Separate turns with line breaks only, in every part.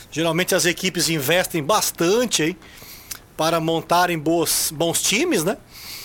Geralmente as equipes investem bastante aí para montarem bons times, né?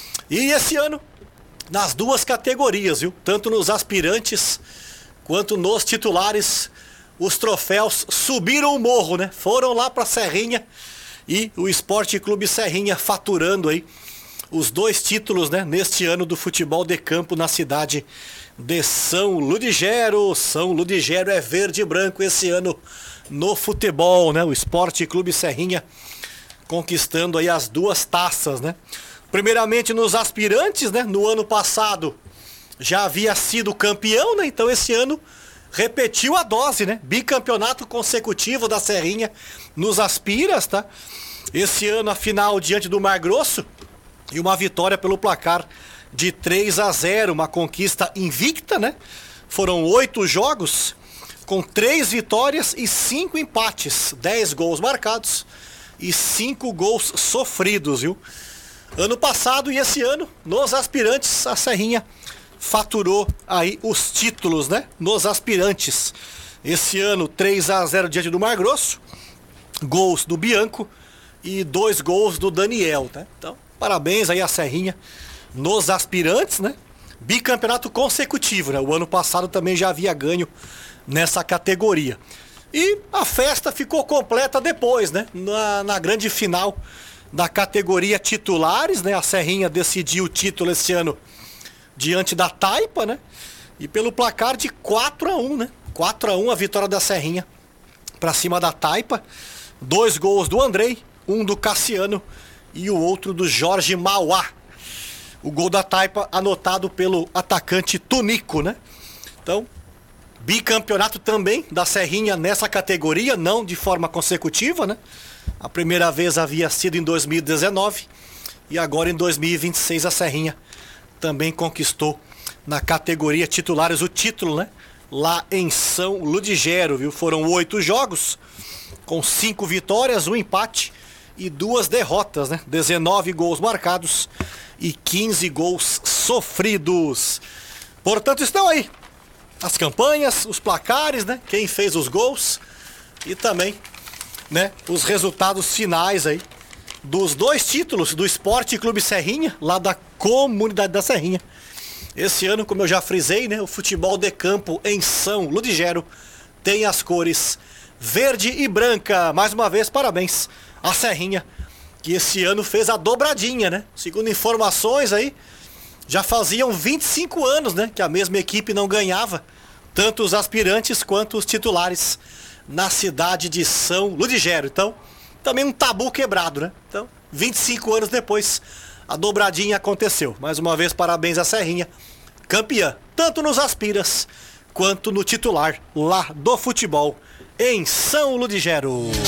E esse ano, nas duas categorias, viu? Tanto nos aspirantes quanto nos titulares, os troféus subiram o morro, né? Foram lá para Serrinha e o Esporte Clube Serrinha faturando aí os 2 títulos, né? Neste ano do futebol de campo na cidade de São Ludgero. São Ludgero é verde e branco esse ano no futebol, né? O Esporte Clube Serrinha conquistando aí as 2 taças, né? Primeiramente nos aspirantes, né? No ano passado já havia sido campeão, né? Então esse ano repetiu a dose, né? Bicampeonato consecutivo da Serrinha nos aspiras, tá? Esse ano a final diante do Mar Grosso e uma vitória pelo placar de 3-0, uma conquista invicta, né? Foram 8 jogos com 3 vitórias e 5 empates, 10 gols marcados e 5 gols sofridos, viu? Ano passado e esse ano, nos aspirantes, a Serrinha faturou aí os títulos, né? Nos aspirantes. Esse ano, 3-0 diante do Mar Grosso, gols do Bianco e 2 gols do Daniel, tá? Então, parabéns aí a Serrinha nos aspirantes, né? Bicampeonato consecutivo, né? O ano passado também já havia ganho nessa categoria. E a festa ficou completa depois, né? Na grande final da categoria titulares, né? A Serrinha decidiu o título esse ano diante da Taipa, né? E pelo placar de 4-1, né? 4-1 a vitória da Serrinha pra cima da Taipa. 2 gols do Andrei, um do Cassiano e o outro do Jorge Mauá. O gol da Taipa anotado pelo atacante Tunico, né? Então, bicampeonato também da Serrinha nessa categoria, não de forma consecutiva, né? A primeira vez havia sido em 2019 e agora em 2026 a Serrinha também conquistou na categoria titulares o título, né? Lá em São Ludgero, viu? Foram 8 jogos com 5 vitórias, 1 empate e 2 derrotas, né? 19 gols marcados e 15 gols sofridos. Portanto, estão aí as campanhas, os placares, né? Quem fez os gols e também, né? Os resultados finais aí dos 2 títulos do Esporte Clube Serrinha, lá da comunidade da Serrinha. Esse ano, como eu já frisei, né? O futebol de campo em São Ludgero tem as cores verde e branca. Mais uma vez, parabéns à Serrinha, que esse ano fez a dobradinha, né? Segundo informações aí, já faziam 25 anos, né? Que a mesma equipe não ganhava, tanto os aspirantes quanto os titulares, na cidade de São Ludgero. Então, também um tabu quebrado, né? Então, 25 anos depois, a dobradinha aconteceu. Mais uma vez, parabéns à Serrinha, campeã, tanto nos aspiras quanto no titular lá do futebol em São Ludgero.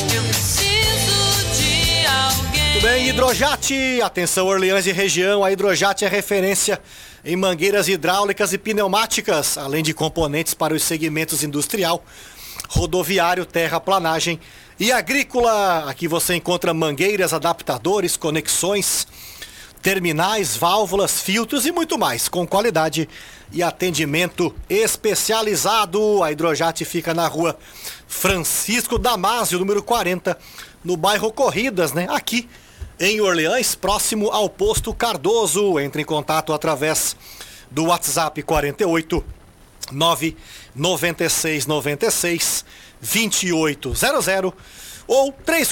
Muito bem, Hidrojat, atenção Orleans e região, a Hidrojat é referência em mangueiras hidráulicas e pneumáticas, além de componentes para os segmentos industrial, rodoviário, terraplanagem e agrícola. Aqui você encontra mangueiras, adaptadores, conexões, terminais, válvulas, filtros e muito mais, com qualidade e atendimento especializado. A Hidrojat fica na rua Francisco Damásio, número 40, no bairro Corridas, né? Aqui em Orleans, próximo ao posto Cardoso. Entre em contato através do WhatsApp 48 996 96 2800 ou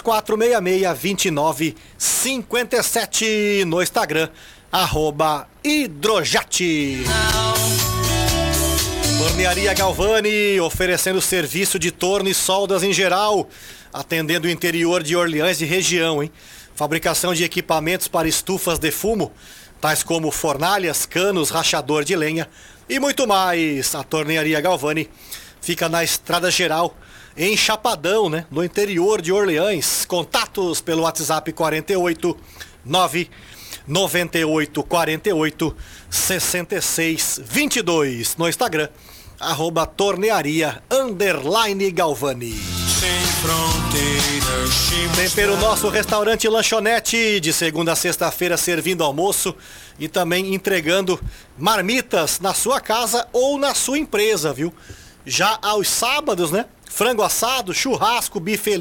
3466-2957 no Instagram, @Hidrojat. Tornearia Galvani, oferecendo serviço de torno e soldas em geral, atendendo o interior de Orleans e região, hein? Fabricação de equipamentos para estufas de fumo, tais como fornalhas, canos, rachador de lenha e muito mais. A Tornearia Galvani fica na Estrada Geral, em Chapadão, né? No interior de Orleans. Contatos pelo WhatsApp 48 998 48 66 22. No Instagram, @Tornearia_Galvani. Tempero Nosso Restaurante e Lanchonete, de segunda a sexta-feira servindo almoço e também entregando marmitas na sua casa ou na sua empresa, viu? Já aos sábados, né? Frango assado, churrasco, bife